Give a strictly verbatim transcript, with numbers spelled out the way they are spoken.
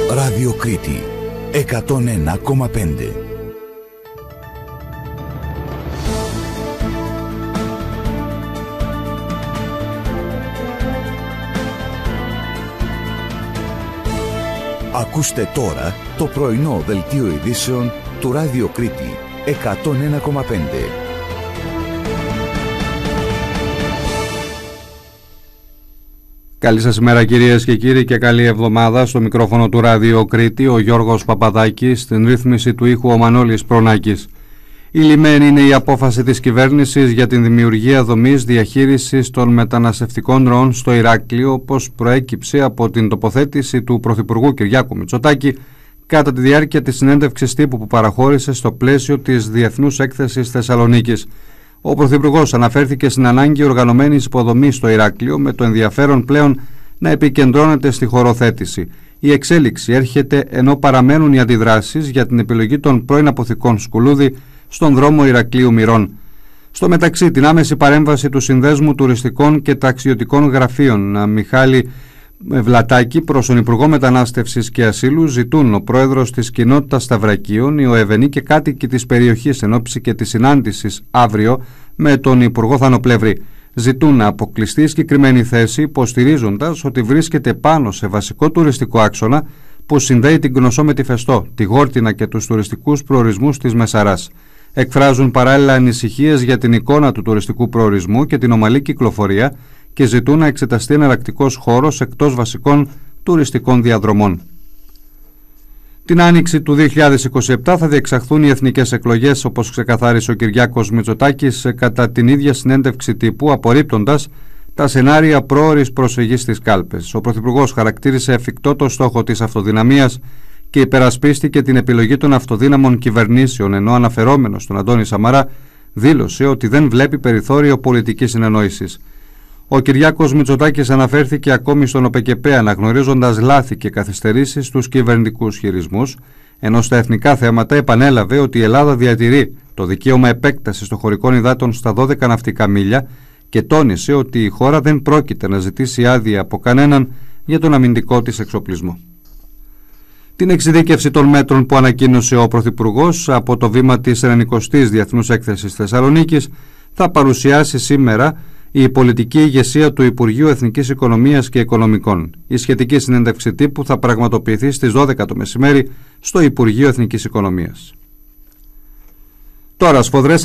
Ράδιο Κρήτη εκατόν ένα κόμμα πέντε. Ακούστε τώρα το πρωινό δελτίο ειδήσεων του Ράδιο Κρήτη εκατόν ένα κόμμα πέντε. Καλή σας ημέρα κυρίες και κύριοι και καλή εβδομάδα. Στο μικρόφωνο του Ράδιο Κρήτη ο Γιώργος Παπαδάκης, στην ρύθμιση του ήχου ο Μανώλης Προνάκης. Η λιμένη είναι η απόφαση της κυβέρνησης για την δημιουργία δομής διαχείρισης των μεταναστευτικών ροών στο Ηράκλειο, όπως προέκυψε από την τοποθέτηση του Πρωθυπουργού Κυριάκου Μητσοτάκη κατά τη διάρκεια της συνέντευξης τύπου που παραχώρησε στο πλαίσιο της Διεθνούς Έκθεσης Θεσσαλονίκης. Ο Πρωθυπουργός αναφέρθηκε στην ανάγκη οργανωμένης υποδομής στο Ηράκλειο, με το ενδιαφέρον πλέον να επικεντρώνεται στη χωροθέτηση. Η εξέλιξη έρχεται ενώ παραμένουν οι αντιδράσεις για την επιλογή των πρώην αποθηκών Σκουλούδη στον δρόμο Ηρακλείου Μυρών. Στο μεταξύ, την άμεση παρέμβαση του Συνδέσμου Τουριστικών και Ταξιδιωτικών Γραφείων Μιχάλη Βλατάκη προς τον Υπουργό Μετανάστευσης και Ασύλου ζητούν ο πρόεδρος της κοινότητας Σταυρακίων, οι Οεβενοί και κάτοικοι της περιοχής εν ώψη και της συνάντησης αύριο με τον Υπουργό Θανοπλεύρη. Ζητούν να αποκλειστεί συγκεκριμένη θέση, υποστηρίζοντας ότι βρίσκεται πάνω σε βασικό τουριστικό άξονα που συνδέει την Κνωσό με τη Φεστό, τη Γόρτινα και τους τουριστικούς προορισμούς της Μεσαράς. Εκφράζουν παράλληλα ανησυχίες για την εικόνα του τουριστικού προορισμού και την ομαλή κυκλοφορία και ζητούν να εξεταστεί εναλλακτικός χώρος εκτός βασικών τουριστικών διαδρομών. Την άνοιξη του δύο χιλιάδες είκοσι επτά θα διεξαχθούν οι εθνικές εκλογές, όπως ξεκαθάρισε ο Κυριάκος Μητσοτάκης κατά την ίδια συνέντευξη τύπου, απορρίπτοντας τα σενάρια πρόωρης προσφυγής στις κάλπες. Ο Πρωθυπουργός χαρακτήρισε εφικτό το στόχο της αυτοδυναμίας και υπερασπίστηκε την επιλογή των αυτοδύναμων κυβερνήσεων, ενώ αναφερόμενος στον Αντώνη Σαμαρά δήλωσε ότι δεν βλέπει περιθώριο πολιτικής συνεννόησης. Ο Κυριάκος Μητσοτάκης αναφέρθηκε ακόμη στον ΟΠΕΚΕΠΕ, αναγνωρίζοντας λάθη και καθυστερήσεις στους κυβερνητικούς χειρισμούς, ενώ στα εθνικά θέματα επανέλαβε ότι η Ελλάδα διατηρεί το δικαίωμα επέκτασης των χωρικών υδάτων στα δώδεκα ναυτικά μίλια και τόνισε ότι η χώρα δεν πρόκειται να ζητήσει άδεια από κανέναν για τον αμυντικό της εξοπλισμό. Την εξειδίκευση των μέτρων που ανακοίνωσε ο Πρωθυπουργός από το βήμα της ενενηκοστής Διεθνούς Έκθεσης Θεσσαλονίκης θα παρουσιάσει σήμερα η πολιτική ηγεσία του Υπουργείου Εθνικής Οικονομίας και Οικονομικών. Η σχετική συνέντευξη τύπου θα πραγματοποιηθεί στις δώδεκα το μεσημέρι στο Υπουργείο Εθνικής Οικονομίας. Τώρα, σφοδρές